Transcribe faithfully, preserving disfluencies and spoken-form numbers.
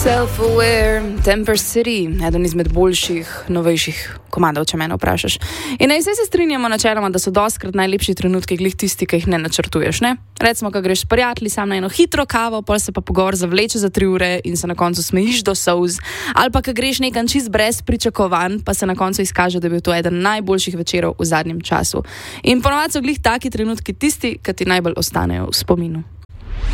Self-aware, Temper City, eden izmed boljših, novejših komandov, če mene vprašaš. In naj se strinjamo načeloma, da so dostikrat najlepši trenutki glih tisti, ki jih ne načrtuješ, ne? Recimo, ko greš s prijatelji sam na eno hitro kavo, pol se pa pogovor zavleče za tri ure in se na koncu smejiš do solz, ali pa ko greš nekam čist brez pričakovanj, pa se na koncu izkaže, da je bil to eden najboljših večerov v zadnjem času. In ponovadi so glih taki trenutki tisti, ki ti najbolj ostanejo v spominu.